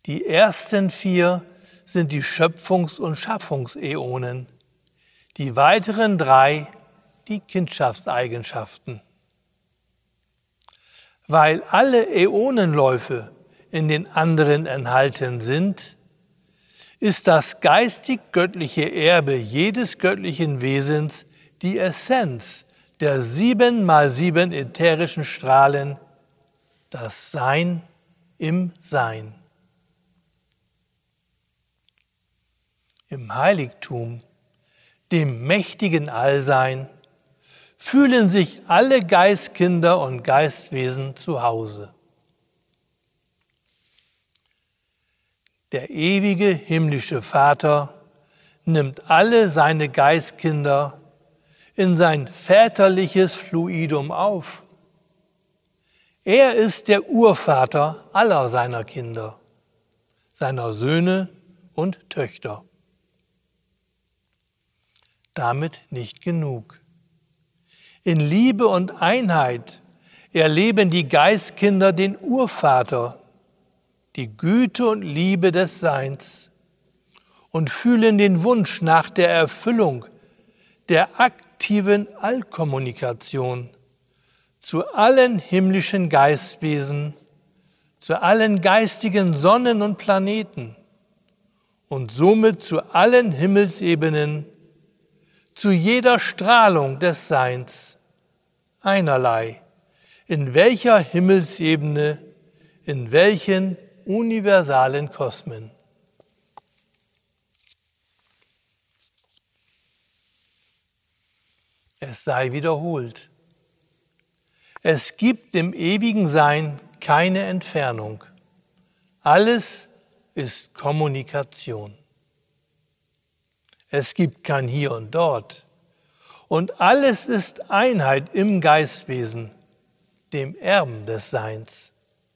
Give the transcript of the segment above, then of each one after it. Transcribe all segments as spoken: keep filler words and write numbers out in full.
Die ersten vier sind die Schöpfungs- und Schaffungsäonen, die weiteren drei die Kindschaftseigenschaften. Weil alle Äonenläufe in den anderen enthalten sind, ist das geistig-göttliche Erbe jedes göttlichen Wesens die Essenz der sieben mal sieben ätherischen Strahlen, das Sein im Sein. Im Heiligtum, dem mächtigen Allsein, fühlen sich alle Geistkinder und Geistwesen zu Hause. Der ewige himmlische Vater nimmt alle seine Geistkinder in sein väterliches Fluidum auf. Er ist der Urvater aller seiner Kinder, seiner Söhne und Töchter. Damit nicht genug. In Liebe und Einheit erleben die Geistkinder den Urvater, die Güte und Liebe des Seins und fühlen den Wunsch nach der Erfüllung der aktiven Allkommunikation zu allen himmlischen Geistwesen, zu allen geistigen Sonnen und Planeten und somit zu allen Himmelsebenen, zu jeder Strahlung des Seins, einerlei, in welcher Himmelsebene, in welchen universalen Kosmen. Es sei wiederholt. Es gibt im ewigen Sein keine Entfernung. Alles ist Kommunikation. Es gibt kein Hier und Dort. Und alles ist Einheit im Geistwesen, dem Erben des Seins.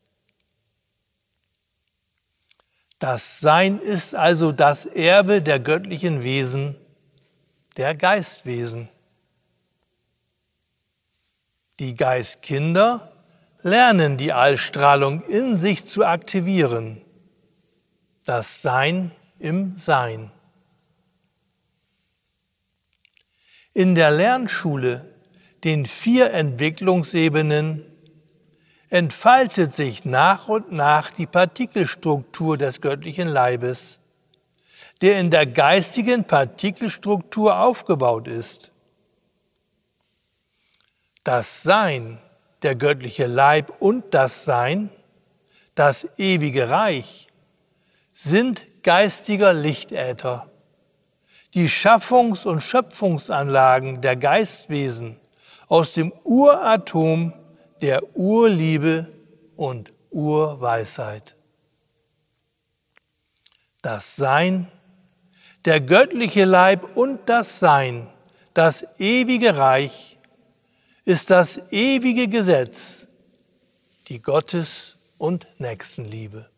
Das Sein ist also das Erbe der göttlichen Wesen, der Geistwesen. Die Geistkinder lernen die Allstrahlung in sich zu aktivieren, das Sein im Sein. In der Lernschule, den vier Entwicklungsebenen, entfaltet sich nach und nach die Partikelstruktur des göttlichen Leibes, der in der geistigen Partikelstruktur aufgebaut ist. Das Sein, der göttliche Leib und das Sein, das ewige Reich, sind geistiger Lichtäther. Die Schaffungs- und Schöpfungsanlagen der Geistwesen aus dem Uratom der Urliebe und Urweisheit. Das Sein, der göttliche Leib und das Sein, das ewige Reich, ist das ewige Gesetz, die Gottes- und Nächstenliebe.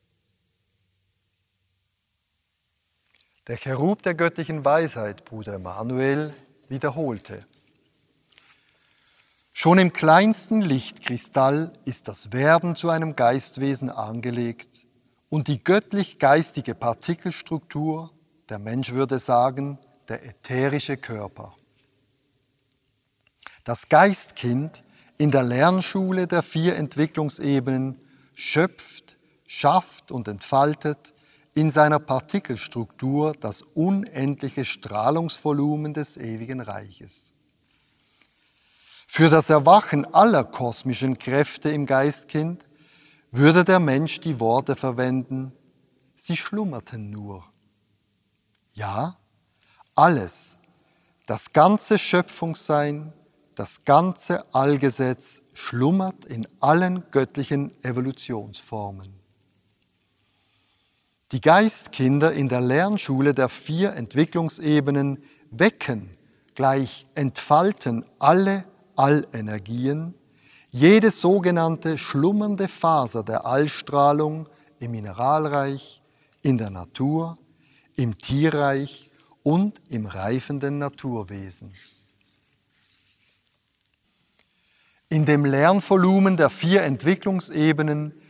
Der Cherub der göttlichen Weisheit, Bruder Emanuel, wiederholte: Schon im kleinsten Lichtkristall ist das Werden zu einem Geistwesen angelegt und die göttlich-geistige Partikelstruktur, der Mensch würde sagen, der ätherische Körper. Das Geistkind in der Lernschule der vier Entwicklungsebenen schöpft, schafft und entfaltet in seiner Partikelstruktur das unendliche Strahlungsvolumen des ewigen Reiches. Für das Erwachen aller kosmischen Kräfte im Geistkind würde der Mensch die Worte verwenden: Sie schlummerten nur. Ja, alles, das ganze Schöpfungssein, das ganze Allgesetz schlummert in allen göttlichen Evolutionsformen. Die Geistkinder in der Lernschule der vier Entwicklungsebenen wecken, gleich entfalten alle Allenergien, jede sogenannte schlummernde Faser der Allstrahlung im Mineralreich, in der Natur, im Tierreich und im reifenden Naturwesen. In dem Lernvolumen der vier Entwicklungsebenen